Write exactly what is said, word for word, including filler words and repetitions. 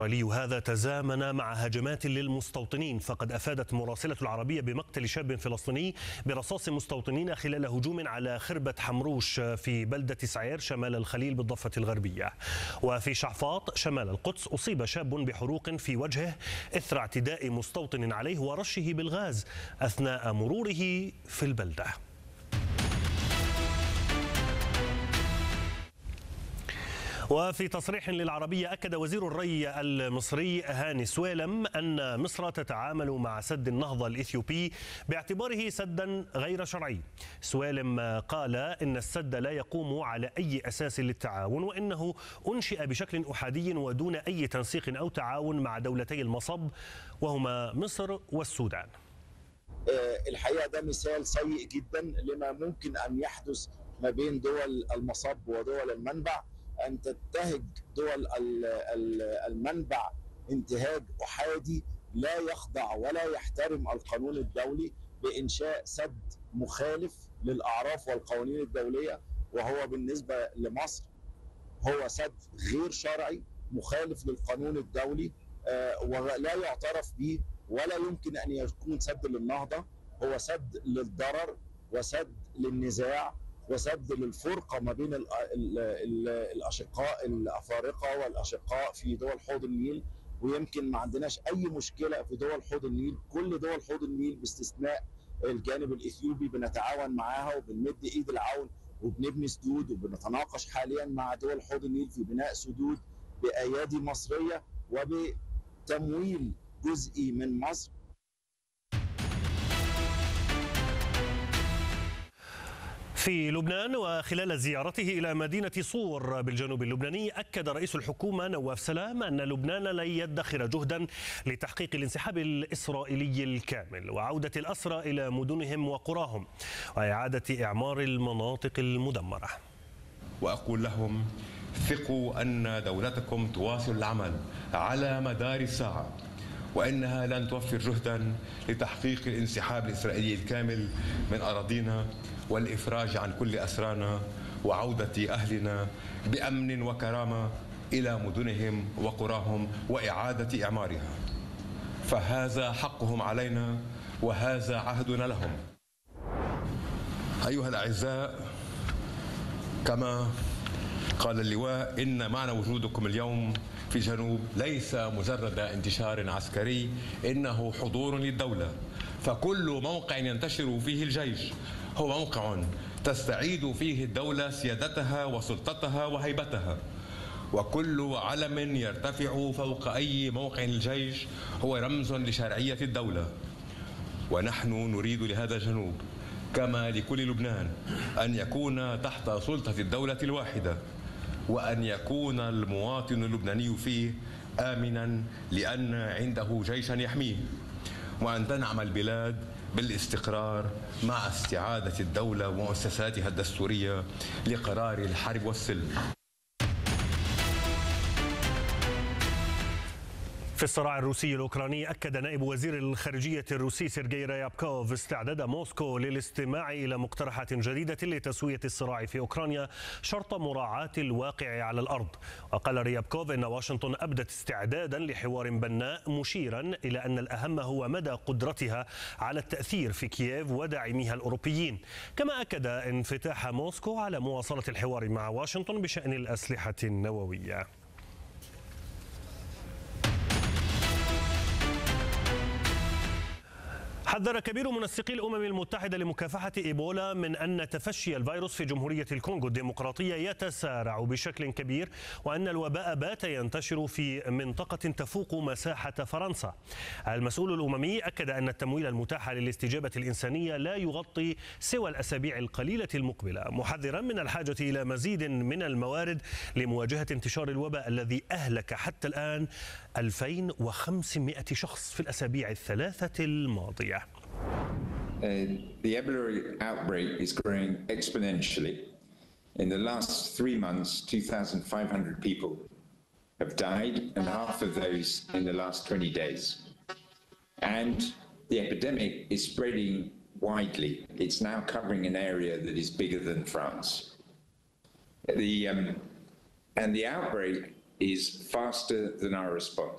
هذا تزامن مع هجمات للمستوطنين، فقد أفادت مراسلة العربية بمقتل شاب فلسطيني برصاص مستوطنين خلال هجوم على خربة حمروش في بلدة سعير شمال الخليل بالضفة الغربية. وفي شعفاط شمال القدس أصيب شاب بحروق في وجهه إثر اعتداء مستوطن عليه ورشه بالغاز أثناء مروره في البلدة. وفي تصريح للعربية أكد وزير الري المصري هاني سويلم أن مصر تتعامل مع سد النهضة الإثيوبي باعتباره سدا غير شرعي. سويلم قال إن السد لا يقوم على أي أساس للتعاون، وإنه أنشئ بشكل أحادي ودون أي تنسيق أو تعاون مع دولتي المصب وهما مصر والسودان. الحقيقة ده مثال سيء جدا لما ممكن أن يحدث ما بين دول المصب ودول المنبع، أن تنتهج دول المنبع انتهاج أحادي لا يخضع ولا يحترم القانون الدولي بإنشاء سد مخالف للأعراف والقوانين الدولية، وهو بالنسبة لمصر هو سد غير شرعي مخالف للقانون الدولي ولا يعترف به ولا يمكن أن يكون سد للنهضة. هو سد للضرر وسد للنزاع وسد للفرقة ما بين الأشقاء الأفارقة والأشقاء في دول حوض النيل، ويمكن ما عندناش أي مشكلة في دول حوض النيل. كل دول حوض النيل باستثناء الجانب الإثيوبي بنتعاون معاها وبنمد إيد العون وبنبني سدود، وبنتناقش حاليا مع دول حوض النيل في بناء سدود بأيادي مصرية وبتمويل جزئي من مصر. في لبنان، وخلال زيارته إلى مدينة صور بالجنوب اللبناني، أكد رئيس الحكومة نواف سلام أن لبنان لن يدخر جهدا لتحقيق الانسحاب الإسرائيلي الكامل وعودة الأسرى إلى مدنهم وقراهم وإعادة إعمار المناطق المدمرة. وأقول لهم: ثقوا أن دولتكم تواصل العمل على مدار الساعة، وإنها لن توفر جهدا لتحقيق الانسحاب الإسرائيلي الكامل من أراضينا والإفراج عن كل أسرانا وعودة أهلنا بأمن وكرامة إلى مدنهم وقراهم وإعادة إعمارها، فهذا حقهم علينا وهذا عهدنا لهم. أيها الأعزاء، كما قال اللواء، إن معنى وجودكم اليوم في الجنوب ليس مجرد انتشار عسكري، إنه حضور للدولة، فكل موقع ينتشر فيه الجيش هو موقع تستعيد فيه الدولة سيادتها وسلطتها وهيبتها، وكل علم يرتفع فوق أي موقع للجيش هو رمز لشرعية الدولة. ونحن نريد لهذا الجنوب كما لكل لبنان أن يكون تحت سلطة الدولة الواحدة، وأن يكون المواطن اللبناني فيه آمنا لأن عنده جيشا يحميه، وأن تنعم البلاد بالاستقرار مع استعادة الدولة ومؤسساتها الدستورية لقرار الحرب والسلم. في الصراع الروسي الأوكراني، أكد نائب وزير الخارجية الروسي سيرجي ريابكوف استعداد موسكو للاستماع إلى مقترحات جديدة لتسوية الصراع في أوكرانيا شرط مراعاة الواقع على الأرض. وقال ريابكوف إن واشنطن أبدت استعدادا لحوار بناء، مشيرا إلى أن الأهم هو مدى قدرتها على التأثير في كييف وداعميها الأوروبيين. كما أكد انفتاح موسكو على مواصلة الحوار مع واشنطن بشأن الأسلحة النووية. حذر كبير منسقي الأمم المتحدة لمكافحة إيبولا من أن تفشي الفيروس في جمهورية الكونغو الديمقراطية يتسارع بشكل كبير، وأن الوباء بات ينتشر في منطقة تفوق مساحة فرنسا. المسؤول الأممي أكد أن التمويل المتاح للاستجابة الإنسانية لا يغطي سوى الأسابيع القليلة المقبلة، محذرا من الحاجة إلى مزيد من الموارد لمواجهة انتشار الوباء الذي أهلك حتى الآن ألفين وخمسمائة شخص في الأسابيع الثلاثة الماضية. Uh, the Ebola outbreak is growing exponentially. In the last three months, two thousand five hundred people have died, and half of those in the last twenty days. And the epidemic is spreading widely. It's now covering an area that is bigger than France. The, um, and the outbreak is faster than our response.